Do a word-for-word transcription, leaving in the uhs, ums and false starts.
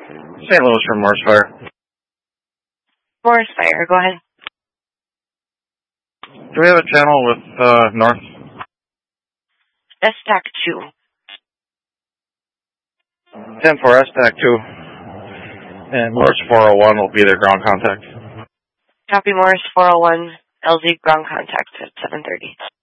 Saint Louis from Morris Fire. Morris Fire, go ahead. Do we have a channel with uh, North? S T A C two. ten four S T A C two. And Morris four oh one will be their ground contact. Copy Morris four oh one, L Z ground contact at seven thirty.